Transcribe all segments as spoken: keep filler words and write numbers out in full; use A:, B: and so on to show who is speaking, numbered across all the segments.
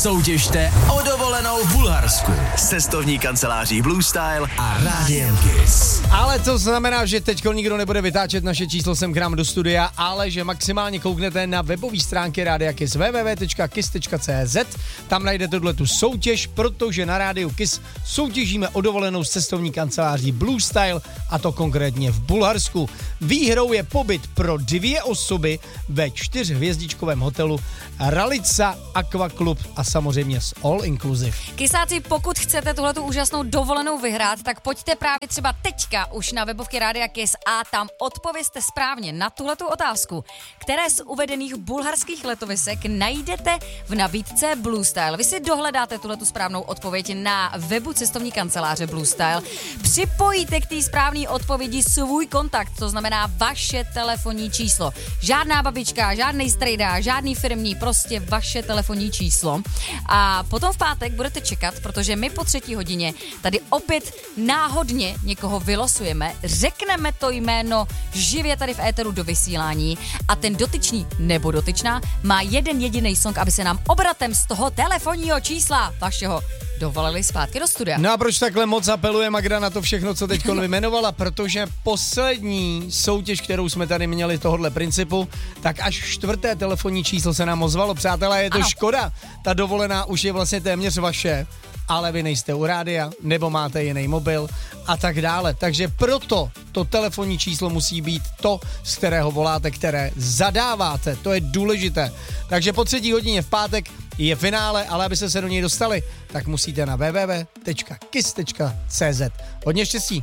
A: Soutěžte o dovolenou v Bulharsku. Cestovní kanceláří Blue Style a Rádiem Kiss.
B: Ale to znamená, že teď nikdo nebude vytáčet naše číslo sem k nám do studia, ale že maximálně kouknete na webové stránky Rádia Kiss w w w tečka kiss tečka c z. Tam najdete tu soutěž, protože na Rádiu Kiss soutěžíme o dovolenou s cestovní kanceláří Blue Style, a to konkrétně v Bulharsku. Výhrou je pobyt pro dvě osoby ve čtyřhvězdičkovém hotelu Ralica Aqua Club a samozřejmě s All Inclusive.
C: Kysáci, pokud chcete tuhletu úžasnou dovolenou vyhrát, tak pojďte právě třeba teďka už na webovky Rádia Kiss a tam odpovězte správně na tuhletu otázku. Které z uvedených bulharských letovisek najdete v nabídce Blue Style? Vy si dohledáte tuhletu správnou odpověď na webu cestovní kanceláře Blue Style. Připojíte k té správné odpovědi svůj kontakt, to znamená vaše telefonní číslo. Žádná babička, žádný strejda, žádný firmní, prostě vaše telefonní číslo. A potom v pátek budete čekat, protože my po třetí hodině tady opět náhodně někoho vylosujeme, řekneme to jméno živě tady v éteru do vysílání a ten dotyčný nebo dotyčná má jeden jediný song, aby se nám obratem z toho telefonního čísla vašeho dovolili zpátky do studia.
B: No a proč takhle moc apeluje Magda na to všechno, co teď vyjmenovala? Protože poslední soutěž, kterou jsme tady měli tohohle principu, tak až čtvrté telefonní číslo se nám ozvalo. Přátelé, je to ano. Škoda. Ta dovolená už je vlastně téměř vaše, ale vy nejste u rádia, nebo máte jiný mobil a tak dále. Takže proto to telefonní číslo musí být to, z kterého voláte, které zadáváte. To je důležité. Takže po třetí hodině v pátek je finále, ale abyste se do něj dostali, tak musíte na w w w tečka kiss tečka c z. Hodně štěstí.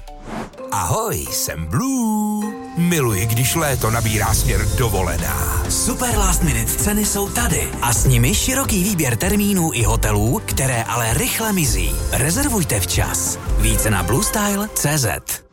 D: Ahoj, jsem Blue. Miluji, když léto nabírá směr dovolená.
A: Super last minute ceny jsou tady a s nimi široký výběr termínů i hotelů, které ale rychle mizí. Rezervujte včas. Více na bluestyle tečka c z.